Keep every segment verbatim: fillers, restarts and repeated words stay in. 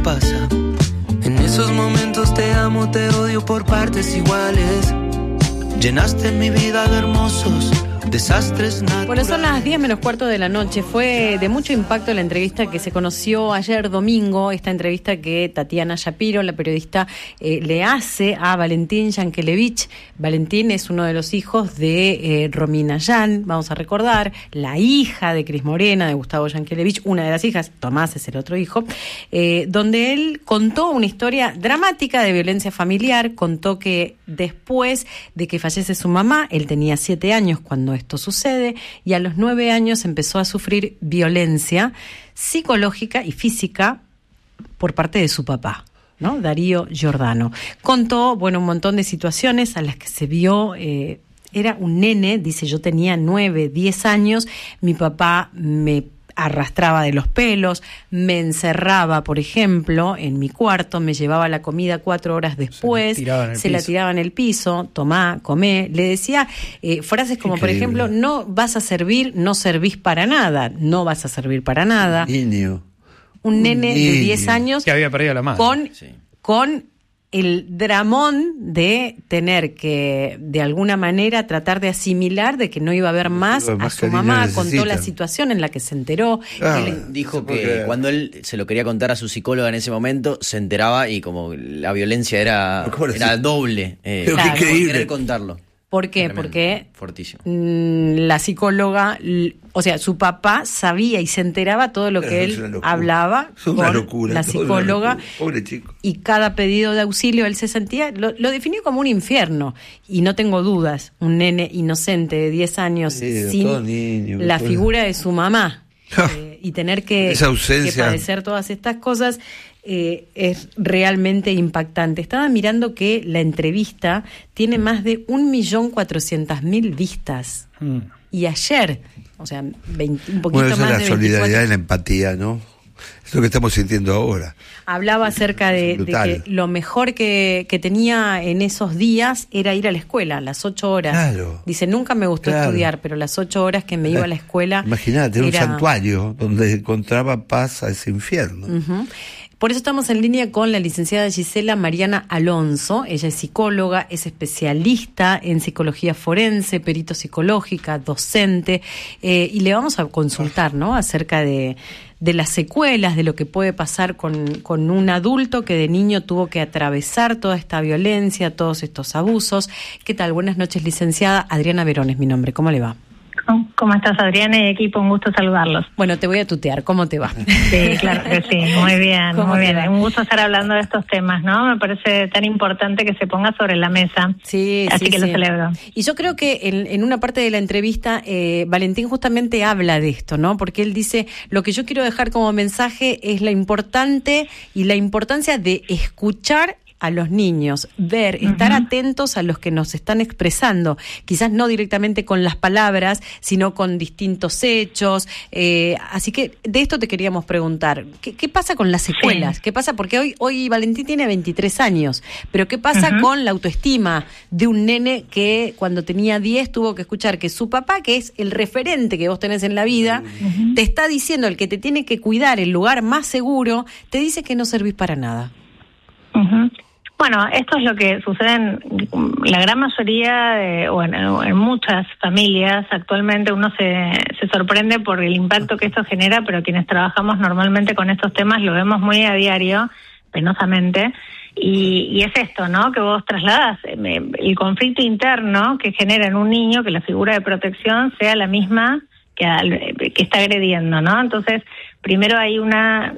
Pasa. En esos momentos te amo, te odio por partes iguales. Llenaste mi vida de hermosos desastres naturales. Bueno, son las diez menos cuarto de la noche. Fue de mucho impacto la entrevista que se conoció ayer domingo, esta entrevista que Tatiana Shapiro, la periodista, eh, le hace a Valentín Yankelevich. Valentín es uno de los hijos de eh, Romina Yan, vamos a recordar, la hija de Cris Morena, de Gustavo Yankelevich, una de las hijas, Tomás es el otro hijo, eh, donde él contó una historia dramática de violencia familiar. Contó que después de que fallece su mamá, él tenía siete años cuando esto sucede, y a los nueve años empezó a sufrir violencia psicológica y física por parte de su papá, ¿no? Darío Giordano. Contó, bueno, un montón de situaciones a las que se vio. Eh, era un nene, dice, yo tenía nueve, diez años, mi papá me arrastraba de los pelos, me encerraba, por ejemplo, en mi cuarto, me llevaba la comida cuatro horas después, se, se la tiraba en el piso, tomá, comé, le decía eh, frases como, increíble, por ejemplo, no vas a servir, no servís para nada, no vas a servir para nada. Niño. Un, un nene niño. de diez años que había perdido la madre. Con, sí. con el dramón de tener que, de alguna manera, tratar de asimilar de que no iba a haber más a su mamá. Contó la situación en la que se enteró. Ah, él dijo que porque... cuando él se lo quería contar a su psicóloga en ese momento, se enteraba y como la violencia era, era doble. Eh, Pero claro, qué increíble. Querer contarlo. ¿Por qué? Tremendo. Porque fortísimo. La psicóloga, o sea, su papá sabía y se enteraba todo lo que él hablaba con locura, la psicóloga. Pobre chico. Y cada pedido de auxilio él se sentía, lo, lo definió como un infierno. Y no tengo dudas, un nene inocente de diez años sí, sin niño, la pobre. figura de su mamá eh, y tener que, Esa ausencia. que padecer todas estas cosas. Eh, es realmente impactante. Estaba mirando que la entrevista tiene más de un millón cuatrocientas mil vistas. Mm. Y ayer, o sea, veinte, un poquito bueno, más es la de solidaridad veinticuatro... y la empatía, ¿no? Es lo que estamos sintiendo ahora. Hablaba acerca de, de que lo mejor que, que tenía en esos días era ir a la escuela, las ocho horas. Claro. Dice, nunca me gustó claro. estudiar, pero las ocho horas que me iba a la escuela... Imagínate, era un era... santuario donde encontraba paz a ese infierno. Uh-huh. Por eso estamos en línea con la licenciada Gisela Mariana Alonso. Ella es psicóloga, es especialista en psicología forense, perito psicológica, docente, eh, y le vamos a consultar, ¿no?, acerca de, de las secuelas, de lo que puede pasar con, con un adulto que de niño tuvo que atravesar toda esta violencia, todos estos abusos. ¿Qué tal? Buenas noches, licenciada. Adriana Verón es mi nombre. ¿Cómo le va? ¿Cómo estás, Adriana y equipo? Un gusto saludarlos. Bueno, te voy a tutear. ¿Cómo te va? Sí, claro que sí. Muy bien, muy bien. Un gusto estar hablando de estos temas, ¿no? Me parece tan importante que se ponga sobre la mesa. Sí, Así sí, que sí. lo celebro. Y yo creo que en, en una parte de la entrevista, eh, Valentín justamente habla de esto, ¿no? Porque él dice, lo que yo quiero dejar como mensaje es la importante y la importancia de escuchar a los niños, ver, estar uh-huh. atentos a los que nos están expresando, quizás no directamente con las palabras, sino con distintos hechos. Eh, así que de esto te queríamos preguntar, ¿qué, qué pasa con las secuelas? Sí. ¿Qué pasa? Porque hoy, hoy Valentín tiene veintitrés años, pero ¿qué pasa uh-huh. con la autoestima de un nene que cuando tenía diez tuvo que escuchar que su papá, que es el referente que vos tenés en la vida, uh-huh. te está diciendo, el que te tiene que cuidar, el lugar más seguro, te dice que no servís para nada? Uh-huh. Bueno, esto es lo que sucede en la gran mayoría, de, o en, en muchas familias. Actualmente uno se, se sorprende por el impacto que esto genera, pero quienes trabajamos normalmente con estos temas lo vemos muy a diario, penosamente. Y, y es esto, ¿no?, que vos trasladás el conflicto interno que genera en un niño que la figura de protección sea la misma que, al, que está agrediendo, ¿no? Entonces, primero hay una,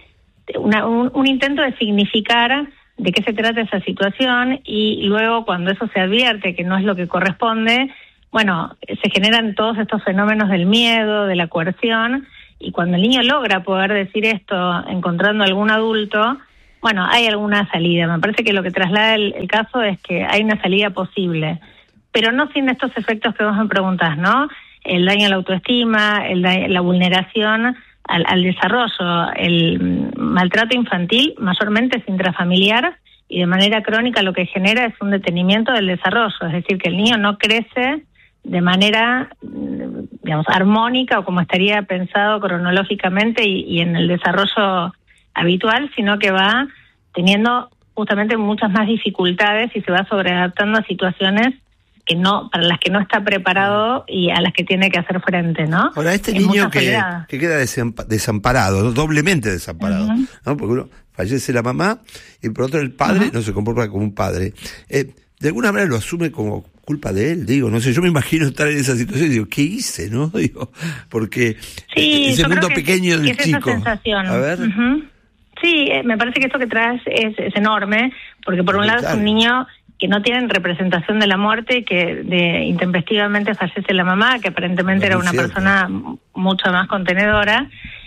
una un, un intento de significar de qué se trata esa situación, y luego cuando eso se advierte que no es lo que corresponde, bueno, se generan todos estos fenómenos del miedo, de la coerción, y cuando el niño logra poder decir esto encontrando algún adulto, bueno, hay alguna salida. Me parece que lo que traslada el, el caso es que hay una salida posible, pero no sin estos efectos que vos me preguntás, ¿no? El daño a la autoestima, el da- la vulneración Al, al desarrollo. El maltrato infantil mayormente es intrafamiliar y de manera crónica lo que genera es un detenimiento del desarrollo, es decir, que el niño no crece de manera, digamos, armónica o como estaría pensado cronológicamente y, y en el desarrollo habitual, sino que va teniendo justamente muchas más dificultades y se va sobreadaptando a situaciones que no, para las que no está preparado y a las que tiene que hacer frente, ¿no? Ahora, este Es niño mucha que, soledad. que queda desampa- desamparado, doblemente desamparado, Uh-huh. ¿no? Porque uno fallece la mamá y por otro el padre Uh-huh. no se comporta como un padre. Eh, de alguna manera lo asume como culpa de él, digo, no sé, yo me imagino estar en esa situación y digo, ¿qué hice, no? Digo, porque Sí, ese yo mundo creo que, pequeño que del es esa chico. sensación. A ver. Uh-huh. Sí, eh, me parece que esto que traes es, es enorme, porque por un lado es un niño que no tiene representación de la muerte, que de, intempestivamente fallece la mamá, que aparentemente era una cierto. persona mucho más contenedora,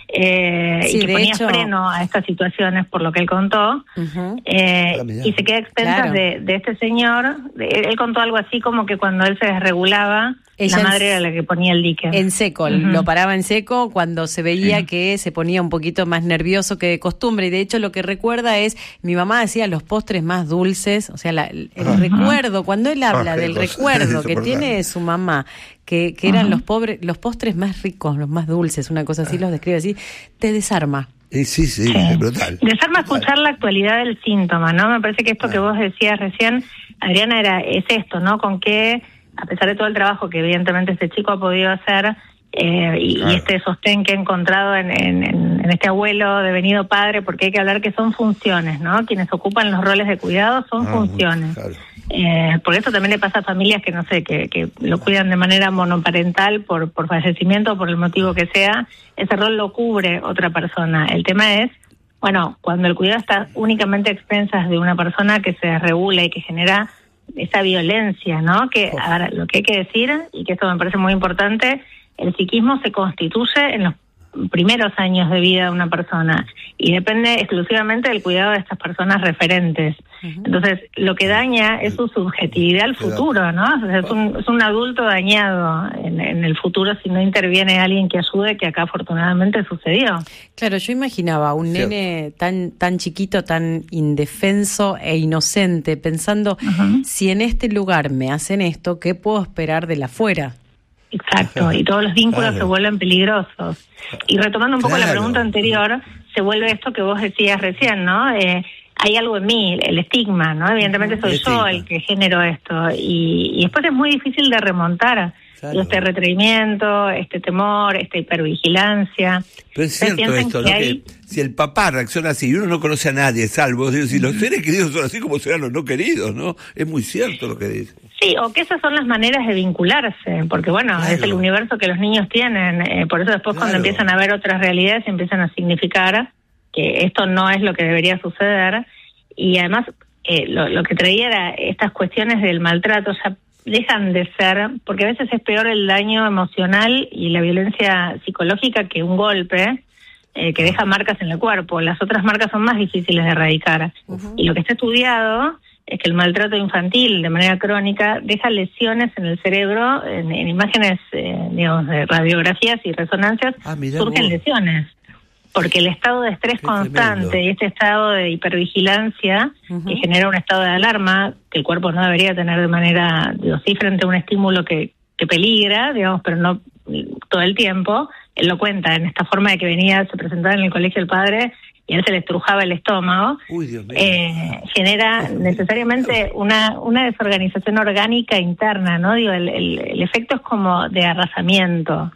eh, Sí, y que de ponía hecho- freno a estas situaciones, por lo que él contó, Ujú. eh, Ah, mirá. y se queda expensas Claro. de, de este señor. De- él contó algo así como que cuando él se desregulaba, Ella la en- madre era la que ponía el dique. En seco, Ujú. lo paraba en seco cuando se veía que se ponía un poquito más nervioso que de costumbre. Y de hecho lo que recuerda es, mi mamá hacía los postres más dulces, o sea, la- el, el Ajá. recuerdo, cuando él habla Ah, qué del cosa recuerdo que insoportable. tiene de su mamá, que, que eran los, pobres, los postres más ricos, los más dulces, una cosa así, los describe así, te desarma. Eh, sí, sí, Sí. es brutal. Desarma escuchar la actualidad del síntoma, ¿no? Me parece que esto que vos decías recién, Adriana, era es esto, ¿no? Con que, a pesar de todo el trabajo que evidentemente este chico ha podido hacer, eh, y, Claro. y este sostén que ha encontrado en, en, en- en este abuelo devenido padre, porque hay que hablar que son funciones, ¿no? Quienes ocupan los roles de cuidado son Ah, funciones. claro. Eh, por eso también le pasa a familias que, no sé, que, que lo cuidan de manera monoparental por, por fallecimiento o por el motivo que sea. Ese rol lo cubre otra persona. El tema es, bueno, cuando el cuidado está únicamente a expensas de una persona que se desregula y que genera esa violencia, ¿no? Que ahora lo que hay que decir, y que esto me parece muy importante, el psiquismo se constituye en los primeros años de vida de una persona y depende exclusivamente del cuidado de estas personas referentes. Ujú. Entonces, lo que daña es su subjetividad al futuro, ¿no? O sea, es, un, es un adulto dañado en, en el futuro si no interviene alguien que ayude, que acá afortunadamente sucedió. Claro, yo imaginaba un Cierto. nene tan tan chiquito, tan indefenso e inocente, pensando, Ujú. si en este lugar me hacen esto, ¿qué puedo esperar de la afuera? Exacto, y todos los vínculos Claro. se vuelven peligrosos. Y retomando un poco Claro. la pregunta anterior, se vuelve esto que vos decías recién, ¿no? Eh, hay algo en mí, el estigma, ¿no? Evidentemente soy El yo estigma. el que genero esto, y, y después es muy difícil de remontar. Claro. Este retraimiento, este temor, esta hipervigilancia. Pero es Ustedes cierto piensan esto, que ¿no? hay- Que si el papá reacciona así y uno no conoce a nadie, salvo, digo, si los seres queridos son así como serán los no queridos, ¿no? Es muy cierto lo que dice. Sí, o que esas son las maneras de vincularse, porque bueno, Claro. es el universo que los niños tienen, eh, por eso después cuando Claro. empiezan a ver otras realidades empiezan a significar que esto no es lo que debería suceder, y además eh, lo, lo que traía era estas cuestiones del maltrato ya dejan de ser, porque a veces es peor el daño emocional y la violencia psicológica que un golpe, eh, que deja marcas en el cuerpo. Las otras marcas son más difíciles de erradicar. Y lo que está estudiado es que el maltrato infantil de manera crónica deja lesiones en el cerebro, en, en imágenes, eh, digamos, de radiografías y resonancias, Ah, mirá surgen vos. lesiones. Porque el estado de estrés Qué constante tremendo. y este estado de hipervigilancia Ujú. que genera un estado de alarma que el cuerpo no debería tener de manera, digo, sí, frente a un estímulo que, que peligra, digamos, pero no todo el tiempo. Él lo cuenta en esta forma de que venía, se presentaba en el colegio el padre y a él se le estrujaba el estómago. Uy, Dios mío. Eh, genera necesariamente una, una desorganización orgánica interna, ¿no? Digo, el, el, el efecto es como de arrasamiento.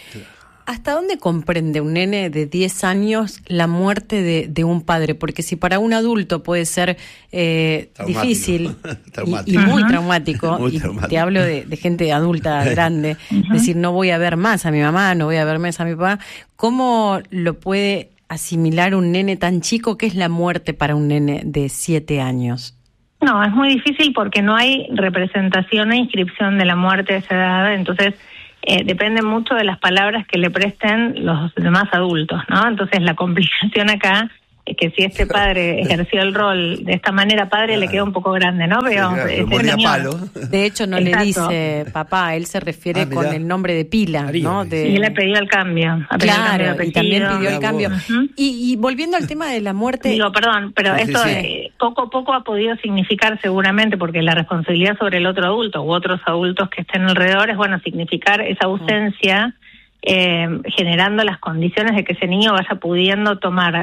¿Hasta dónde comprende un nene de diez años la muerte de, de un padre? Porque si para un adulto puede ser eh, Traumático. difícil y, Traumático. y muy Ajá. traumático, Muy y traumático. te hablo de, de gente adulta, grande, decir, no voy a ver más a mi mamá, no voy a ver más a mi papá, ¿cómo lo puede asimilar un nene tan chico? ¿Qué es la muerte para un nene de siete años? No, es muy difícil porque no hay representación e inscripción de la muerte a esa edad, entonces eh, depende mucho de las palabras que le presten los demás adultos, ¿no? Entonces la complicación acá es que si este padre ejerció el rol de esta manera, padre le queda un poco grande, ¿no? Pero Sí, claro, ese lo ponía a señor- palo. De hecho, no Exacto. le dice papá, él se refiere Ah, mirá. con el nombre de pila, María, ¿no? le De, Y él le pidió el cambio. ha pedido el cambio de Claro, y también apellido. pidió el Mirá cambio. vos. Ujú. Y, y volviendo al tema de la muerte, Digo, perdón, pero Sí, sí, esto sí. eh, poco a poco ha podido significar seguramente, porque la responsabilidad sobre el otro adulto u otros adultos que estén alrededor es, bueno, significar esa ausencia, eh, generando las condiciones de que ese niño vaya pudiendo tomar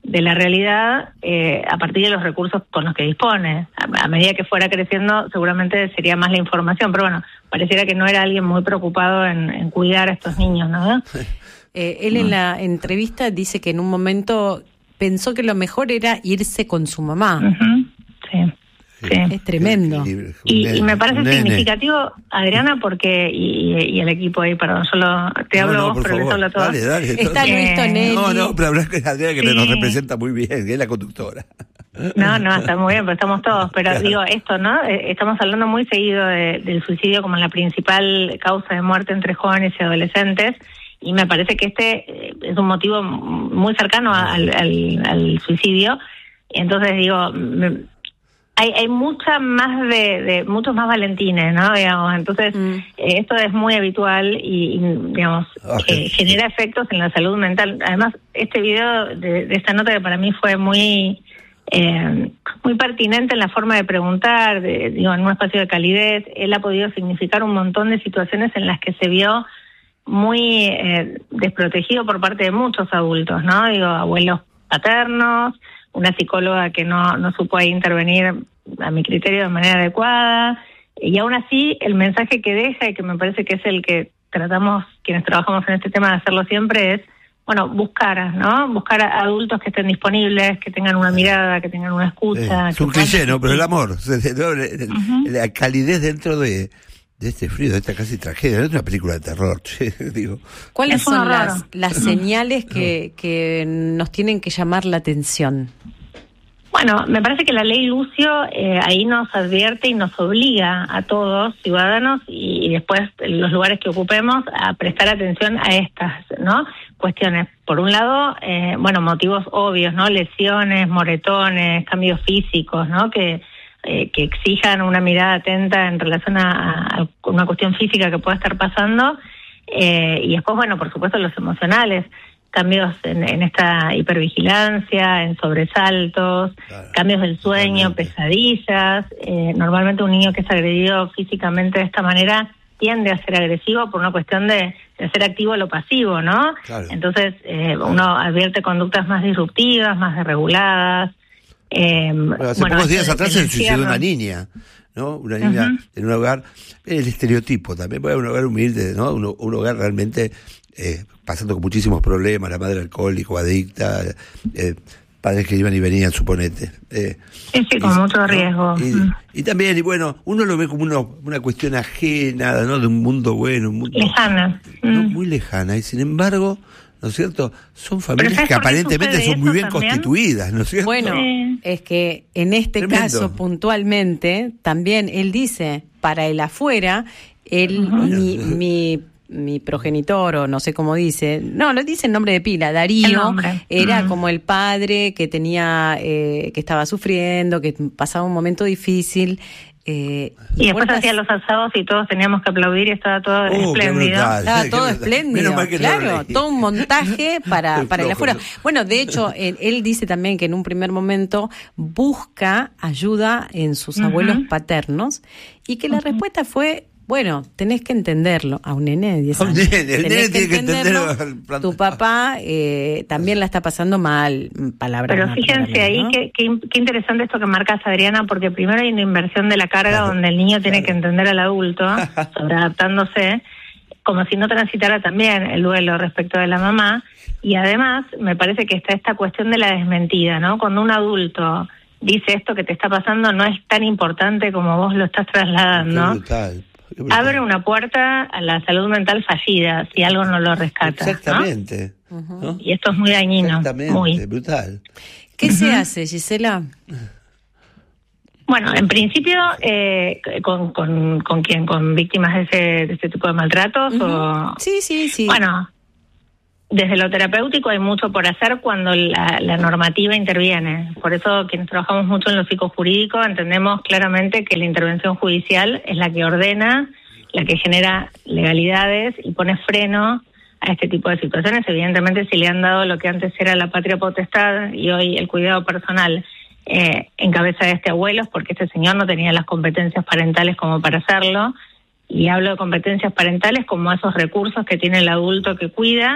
de la realidad eh, a partir de los recursos con los que dispone. A, a medida que fuera creciendo, seguramente sería más la información, pero bueno, pareciera que no era alguien muy preocupado en, en cuidar a estos niños, ¿no? Eh, él en la entrevista dice que en un momento pensó que lo mejor era irse con su mamá. Uh-huh. Sí. Sí. Es tremendo. Y, y me parece Nene. significativo, Adriana, porque, y, y el equipo ahí, perdón, solo te hablo no, no, vos, pero les hablo a todos. Dale, dale, Está Luis Tonelli. No, no, pero hablar con Adriana que sí. nos representa muy bien, que es la conductora. No, no, está muy bien, pero estamos todos. Pero claro. digo, esto, ¿no? Estamos hablando muy seguido de, del suicidio como la principal causa de muerte entre jóvenes y adolescentes. Y me parece que este es un motivo muy cercano al, al, al suicidio. Entonces, digo... Me, Hay, hay mucha más de, de muchos más Valentines, ¿no? Digamos, entonces mm. eh, esto es muy habitual y, y digamos okay. eh, genera efectos en la salud mental. Además, este video de, de esta nota que para mí fue muy eh, muy pertinente en la forma de preguntar, de, digo, en un espacio de calidez, él ha podido significar un montón de situaciones en las que se vio muy eh, desprotegido por parte de muchos adultos, ¿no? Digo, abuelos paternos, una psicóloga que no, no supo ahí intervenir a mi criterio de manera adecuada, y aún así el mensaje que deja, y que me parece que es el que tratamos quienes trabajamos en este tema de hacerlo siempre, es, bueno, buscar, ¿no? Buscar a adultos que estén disponibles, que tengan una mirada, que tengan una escucha. Eh, es un cliché, ¿no? Pero el amor, uh-huh. la calidez dentro de... de este frío, de esta casi tragedia, no es una película de terror, che, digo. ¿Cuáles son las, las señales que, que nos tienen que llamar la atención? Bueno, me parece que la ley Lucio eh, ahí nos advierte y nos obliga a todos, ciudadanos, y, y después en los lugares que ocupemos, a prestar atención a estas, ¿no? Cuestiones. Por un lado, eh, bueno, motivos obvios, ¿no? Lesiones, moretones, cambios físicos, ¿no? Que Eh, que exijan una mirada atenta en relación a, a una cuestión física que pueda estar pasando, eh, y después, bueno, por supuesto, los emocionales, cambios en, en esta hipervigilancia, en sobresaltos, claro, cambios del sueño, totalmente. Pesadillas. Eh, normalmente un niño que es agredido físicamente de esta manera tiende a ser agresivo por una cuestión de, de ser activo o lo pasivo, ¿no? Claro. Entonces, eh, claro. uno advierte conductas más disruptivas, más desreguladas. Eh, bueno, hace bueno, pocos días atrás se suicidó una niña, ¿no? Una niña uh-huh. en un hogar, el estereotipo también, bueno, un hogar humilde, ¿no? Un, un hogar realmente eh, pasando con muchísimos problemas, la madre alcohólica, adicta, eh, padres que iban y venían, suponete. Eh, sí, sí, con y, mucho riesgo. ¿no? Y, uh-huh. y también, y bueno, uno lo ve como uno, una cuestión ajena, ¿no? De un mundo bueno, un mundo... Lejana. ¿no? Mm. Muy lejana, y sin embargo... ¿no es cierto? Son familias que aparentemente son muy bien también? constituidas, ¿no es cierto? Bueno, sí. es que en este Tremendo. caso puntualmente, también él dice, para el afuera, él, uh-huh. mi, mi, mi progenitor, o no sé cómo dice, no, lo dice en nombre de pila, Darío, era uh-huh. como el padre que tenía, eh, que estaba sufriendo, que pasaba un momento difícil. Eh, y después hacía los asados y todos teníamos que aplaudir y estaba todo oh, espléndido. Estaba todo espléndido, claro, no todo un montaje para, para el afuera. Bueno, de hecho, él, él dice también que en un primer momento busca ayuda en sus uh-huh. abuelos paternos y que uh-huh. la respuesta fue... Bueno, tenés que entenderlo. A un nene de diez años. El nene, el nene tiene que entenderlo. entenderlo. Tu papá eh, también la está pasando mal, palabras. Pero fíjense ahí, ¿no? qué, qué, qué interesante esto que marcas, Adriana, porque primero hay una inversión de la carga claro, donde el niño tiene claro. que entender al adulto, sobreadaptándose, como si no transitara también el duelo respecto de la mamá. Y además, me parece que está esta cuestión de la desmentida, ¿no? Cuando un adulto dice esto que te está pasando no es tan importante como vos lo estás trasladando. Qué brutal. Abre una puerta a la salud mental fallida si algo no lo rescata. Exactamente. ¿no? Uh-huh. Y esto es muy dañino. Exactamente, muy. brutal. ¿Qué uh-huh. se hace, Gisela? Bueno, en principio, eh, con, con, ¿con quién? ¿Con víctimas de ese, de este tipo de maltratos? Uh-huh. o... Sí, sí, sí. Bueno, desde lo terapéutico hay mucho por hacer cuando la, la normativa interviene. Por eso quienes trabajamos mucho en lo psicojurídico entendemos claramente que la intervención judicial es la que ordena, la que genera legalidades y pone freno a este tipo de situaciones. Evidentemente, si le han dado lo que antes era la patria potestad y hoy el cuidado personal eh, en cabeza de este abuelo, es porque este señor no tenía las competencias parentales como para hacerlo. Y hablo de competencias parentales como esos recursos que tiene el adulto que cuida,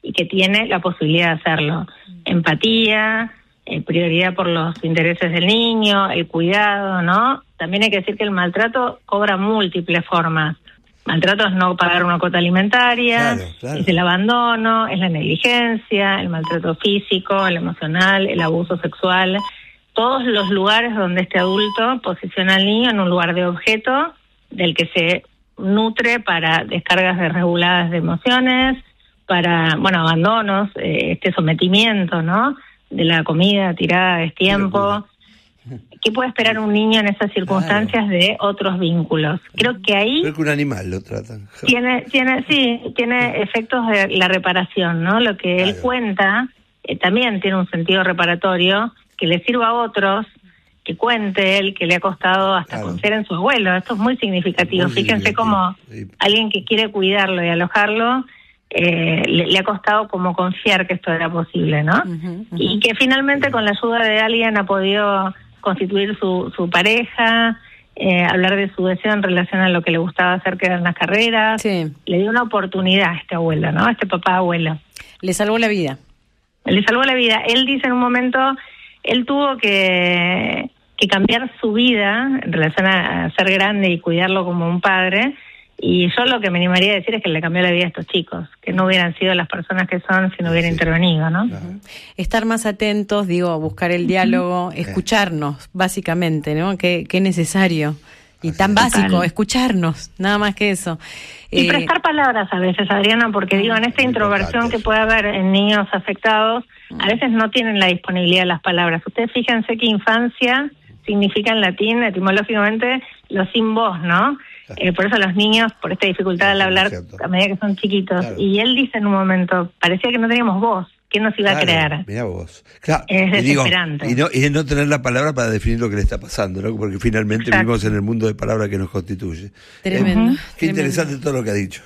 y que tiene la posibilidad de hacerlo. Empatía, eh, prioridad por los intereses del niño, el cuidado, ¿no? También hay que decir que el maltrato cobra múltiples formas. Maltrato es no pagar una cuota alimentaria, claro, claro. es el abandono, es la negligencia, el maltrato físico, el emocional, el abuso sexual. Todos los lugares donde este adulto posiciona al niño en un lugar de objeto del que se nutre para descargas desreguladas de emociones, para, bueno, abandonos, eh, este sometimiento, ¿no? De la comida tirada, destiempo. ¿Qué puede esperar un niño en esas circunstancias claro. de otros vínculos? Creo que ahí... Creo que un animal lo tratan. Tiene, tiene, sí, tiene efectos de la reparación, ¿no? Lo que claro. él cuenta eh, también tiene un sentido reparatorio, que le sirva a otros, que cuente él, que le ha costado hasta claro. confiar en su abuelo. Esto es muy significativo. Muy Fíjense significativo. Cómo sí. alguien que quiere cuidarlo y alojarlo, eh, le, le ha costado como confiar que esto era posible, ¿no? Uh-huh, uh-huh. Y que finalmente con la ayuda de alguien ha podido constituir su, su pareja, eh, hablar de su deseo en relación a lo que le gustaba hacer, que eran las carreras. Sí. Le dio una oportunidad a este abuelo, ¿no? A este papá abuelo. Le salvó la vida. Le salvó la vida. Él dice en un momento, él tuvo que, que cambiar su vida en relación a, a ser grande y cuidarlo como un padre. Y yo lo que me animaría a decir es que le cambió la vida a estos chicos, que no hubieran sido las personas que son si no hubiera sí, intervenido, ¿no? Claro. Estar más atentos, digo, buscar el diálogo, escucharnos, básicamente, ¿no? Qué, qué necesario y Así tan es. básico, Total. escucharnos, nada más que eso. Y eh, prestar palabras a veces, Adriana, porque digo, en esta introversión que puede haber en niños afectados, a veces no tienen la disponibilidad de las palabras. Ustedes fíjense que infancia significa en latín, etimológicamente, lo sin voz, ¿no? Eh, por eso los niños, por esta dificultad al hablar a medida que son chiquitos, claro. y él dice en un momento, parecía que no teníamos voz, ¿quién nos iba claro, a creer? Mirá vos. Claro, es y desesperante. Digo, y, no, y no tener la palabra para definir lo que le está pasando, ¿no? Porque finalmente Exacto. vivimos en el mundo de palabras que nos constituye. Tremendo. Eh, qué tremendo. Interesante todo lo que ha dicho.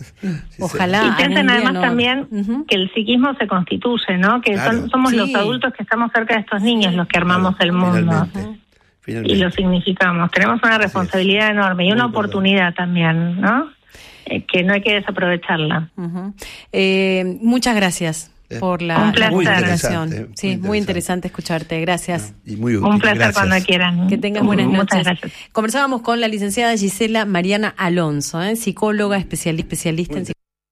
Sí, Ojalá. Y piensen además no... también uh-huh. que el psiquismo se constituye, ¿no? Que claro. son, somos sí. los adultos que estamos cerca de estos niños los que armamos claro, el mundo. Finalmente. Y lo significamos. Tenemos una responsabilidad enorme y una oportunidad también, ¿no? Eh, que no hay que desaprovecharla. Uh-huh. Eh, muchas gracias eh, por la presentación. Sí, muy interesante. muy interesante escucharte. Gracias. Y muy útil. Un placer gracias. Cuando quieran. Que tengas buenas noches. Muchas gracias. Conversábamos con la licenciada Gisela Mariana Alonso, ¿eh? psicóloga, especialista, especialista en psicología.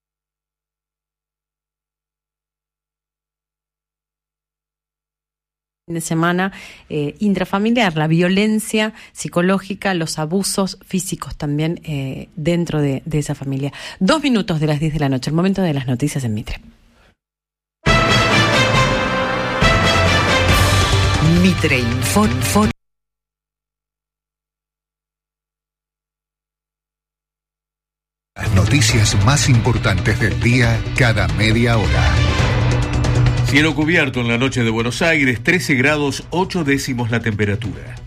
De semana eh, intrafamiliar, la violencia psicológica, los abusos físicos también eh, dentro de, de esa familia. Dos minutos de las diez de la noche, el momento de las noticias en Mitre. Mitre Info. Info. Las noticias más importantes del día cada media hora. Cielo cubierto en la noche de Buenos Aires, trece grados ocho décimos la temperatura.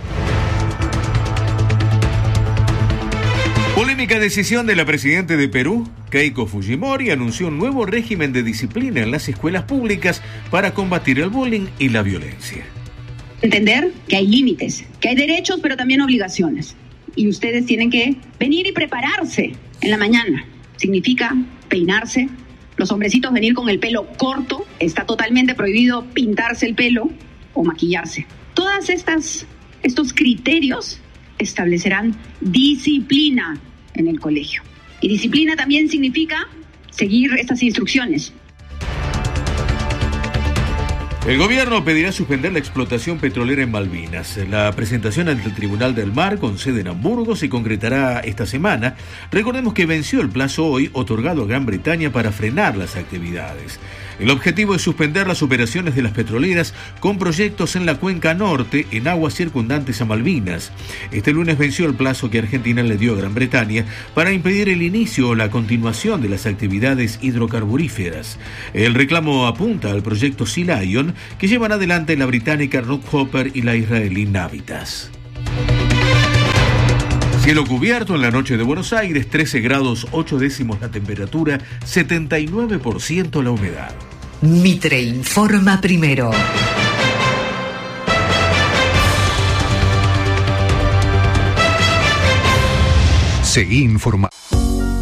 Polémica decisión de la presidenta de Perú, Keiko Fujimori, anunció un nuevo régimen de disciplina en las escuelas públicas para combatir el bullying y la violencia. Entender que hay límites, que hay derechos pero también obligaciones. Y ustedes tienen que venir y prepararse en la mañana. Significa peinarse. Los hombrecitos venir con el pelo corto, está totalmente prohibido pintarse el pelo o maquillarse. Todas estas estos criterios establecerán disciplina en el colegio. Y disciplina también significa seguir estas instrucciones. El gobierno pedirá suspender la explotación petrolera en Malvinas. La presentación ante el Tribunal del Mar, con sede en Hamburgo, se concretará esta semana. Recordemos que venció el plazo hoy otorgado a Gran Bretaña para frenar las actividades. El objetivo es suspender las operaciones de las petroleras con proyectos en la cuenca norte, en aguas circundantes a Malvinas. Este lunes venció el plazo que Argentina le dio a Gran Bretaña para impedir el inicio o la continuación de las actividades hidrocarburíferas. El reclamo apunta al proyecto Sea Lion, que llevan adelante la británica Rockhopper y la israelí Navitas. Cielo cubierto en la noche de Buenos Aires, trece grados ocho décimos la temperatura, setenta y nueve por ciento la humedad. Mitre informa primero. Seguí informando.